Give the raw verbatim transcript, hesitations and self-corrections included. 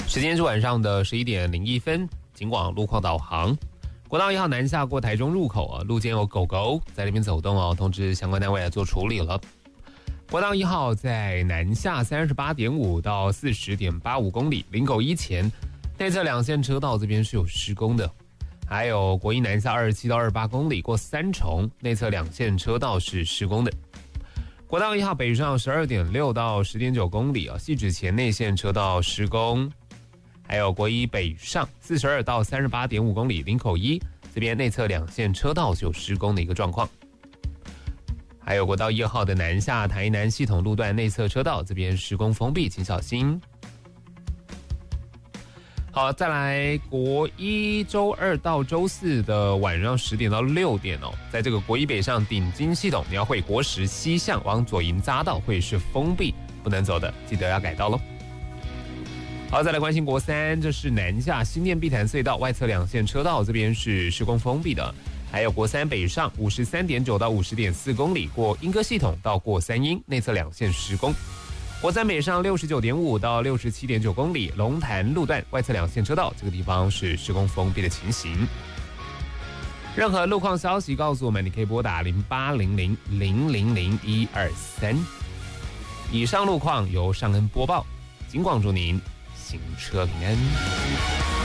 时间是晚上的十一点零一分，警广路况导航。国道一号南下过台中入口啊，路肩有狗狗在那边走动哦，通知相关单位来做处理了。国道一号在南下三十八点五到四十点八五公里，林口一前内侧两线车道这边是有施工的。还有国一南下二十七到二十八公里过三重，内侧两线车道是施工的。国道一号北上十二点六到十点九公里啊，汐止前内线车道施工。还有国一北上四十二到三十八点五公里，林口一这边内侧两线车道是有施工的一个状况。还有国道一号的南下台南系统路段内侧车道这边施工封闭，请小心。好，再来国一周二到周四的晚上十点到六点哦，在这个国一北上顶金系统苗汇国十西向往左营匝道会是封闭，不能走的，记得要改道咯。好，再来关心国三，这是南下新店碧潭隧道外侧两线车道这边是施工封闭的。还有国三北上五十三点九到五十点四公里过莺歌系统到过三鶯内侧两线施工。国三北上六十九点五到六十七点九公里龙潭路段外侧两线车道这个地方是施工封闭的情形。任何路况消息告诉我们，你可以拨打零八零零零零零一二三。以上路况由尚恩播报，警广祝您行车平安。